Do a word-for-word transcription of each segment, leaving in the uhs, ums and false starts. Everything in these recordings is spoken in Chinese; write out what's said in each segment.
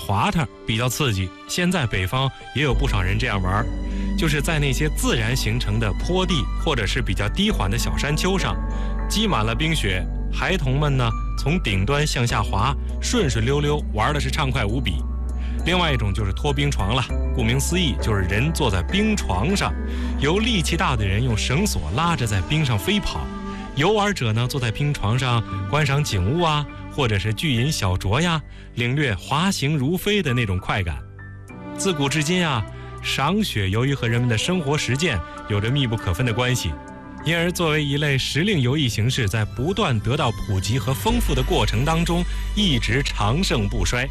滑趟比较刺激，现在北方也有不少人这样玩，就是在那些自然形成的坡地或者是比较低缓的小山丘上，积满了冰雪，孩童们呢从顶端向下滑，顺顺溜溜，玩的是畅快无比。另外一种就是拖冰床了，顾名思义，就是人坐在冰床上，由力气大的人用绳索拉着在冰上飞跑，游玩者呢坐在冰床上观赏景物啊，或者是巨饮小酌呀，领略滑行如飞的那种快感。自古至今啊，赏雪由于和人们的生活实践有着密不可分的关系，因而作为一类时令游艺形式，在不断得到普及和丰富的过程当中，一直长盛不衰。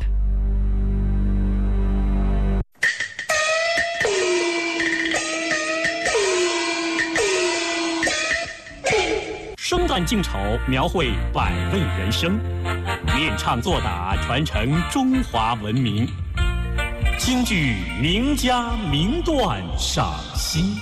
生旦净丑，描绘百味人生，练唱作打，传承中华文明。京剧名家名段赏析。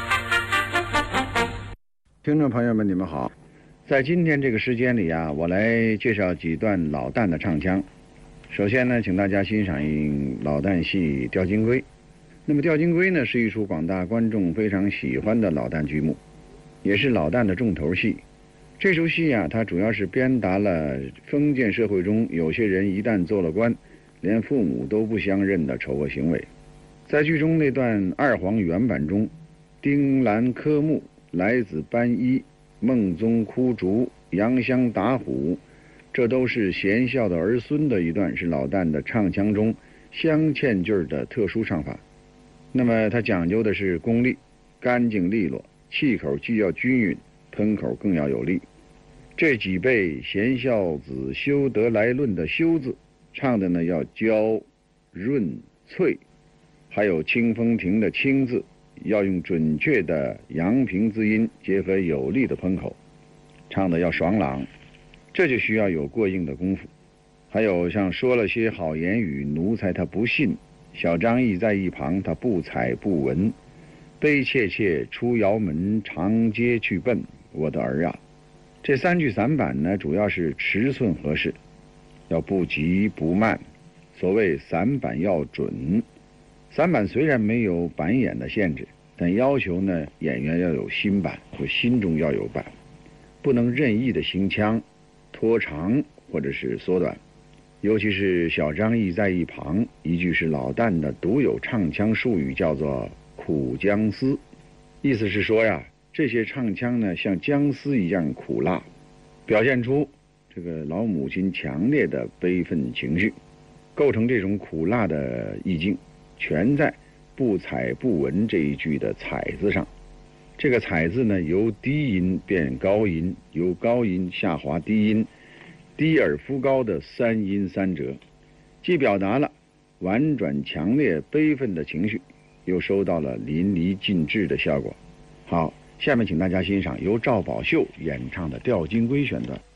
听众朋友们，你们好，在今天这个时间里啊，我来介绍几段老旦的唱腔。首先呢，请大家欣赏一老旦戏《吊金龟》。那么《吊金龟》呢，是一出广大观众非常喜欢的老旦剧目，也是老旦的重头戏。这出戏啊，它主要是编达了封建社会中有些人一旦做了官，连父母都不相认的丑恶行为。在剧中那段二黄原版中，丁兰科目、来子班衣、孟宗哭竹、杨香打虎，这都是贤孝的儿孙的一段，是老旦的唱腔中镶嵌句的特殊唱法。那么它讲究的是功力，干净利落，气口既要均匀，喷口更要有力。这几辈贤孝子修得来论的修字，唱的呢要娇润脆，还有清风亭的清字，要用准确的阳平字音结合有力的喷口，唱的要爽朗，这就需要有过硬的功夫。还有像说了些好言语，奴才他不信，小张毅在一旁他不睬不闻，悲切切出窑门，长街去奔我的儿啊。这三句散板呢，主要是尺寸合适，要不急不慢。所谓散板要准，散板虽然没有板眼的限制，但要求呢演员要有心板，就心中要有板，不能任意的行腔、拖长或者是缩短。尤其是小张毅在一旁，一句是老旦的独有唱腔术语，叫做苦姜丝，意思是说呀，这些唱腔呢像姜丝一样苦辣，表现出这个老母亲强烈的悲愤情绪，构成这种苦辣的意境，全在不睬不闻这一句的采字上。这个采字呢，由低音变高音，由高音下滑低音，低而复高的三音三折，既表达了婉转强烈悲愤的情绪，又收到了淋漓尽致的效果。好，下面请大家欣赏由赵宝秀演唱的《吊金龟》选段。